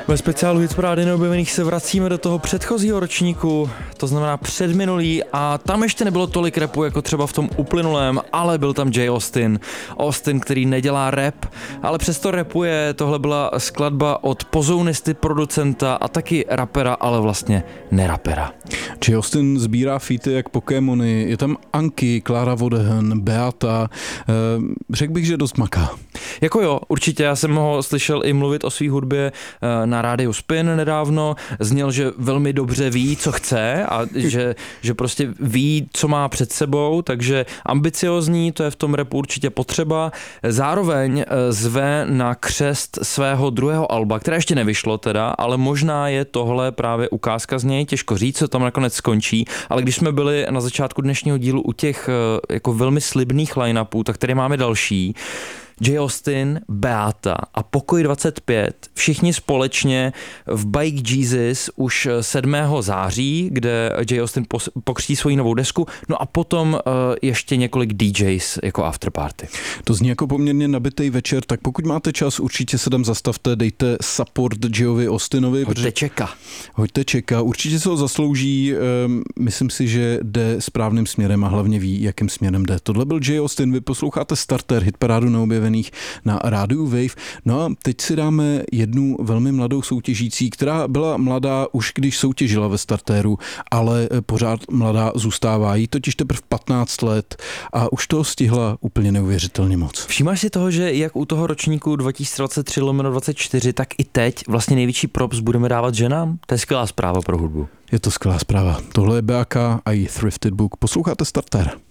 Ve speciálu Hitparády neobjevených se vracíme do toho předchozího ročníku, to znamená předminulý, a tam ještě nebylo tolik rapu jako třeba v tom uplynulém, ale byl tam J. Austin. Austin, který nedělá rap, ale přesto rapuje. Tohle byla skladba od pozounisty, producenta a taky rapera, ale vlastně nerapera. J. Austin sbírá featy jak Pokémony, je tam Anki, Klára Vodehen, Beata, řekl bych, že dost maká. Jako jo, určitě, já jsem ho slyšel i mluvit o svý hudbě na rádiu Spin nedávno, zněl, že velmi dobře ví, co chce a že prostě ví, co má před sebou, takže ambiciozní, to je v tom rapu určitě potřeba. Zároveň zve na křest svého druhého alba, které ještě nevyšlo teda, ale možná je tohle právě ukázka z něj, těžko říct, co tam nakonec skončí, ale když jsme byli na začátku dnešního dílu u těch jako velmi slibných line-upů, tak tady máme další. J. Austin, Beata a Pokoj 25, všichni společně v Bike Jesus už 7. září, kde J. Austin pokřtí svoji novou desku, no a potom ještě několik DJs jako afterparty. To zní jako poměrně nabitej večer, tak pokud máte čas, určitě se tam zastavte, dejte support J.ovi Austinovi. Hoďte čeka, určitě se ho zaslouží, myslím si, že jde správným směrem a hlavně ví, jakým směrem jde. Tohle byl J. Austin, vy posloucháte Starter, hitparádu neobjevených na rádiu Wave. No a teď si dáme jednu velmi mladou soutěžící, která byla mladá už když soutěžila ve Startéru, ale pořád mladá zůstává. Jí totiž teprve 15 let a už toho stihla úplně neuvěřitelně moc. Všímáš si toho, že jak u toho ročníku 2023/24, tak i teď vlastně největší props budeme dávat ženám? To je skvělá zpráva pro hudbu. Je to skvělá zpráva. Tohle je BAK a její Thrifted Book. Posloucháte Starter.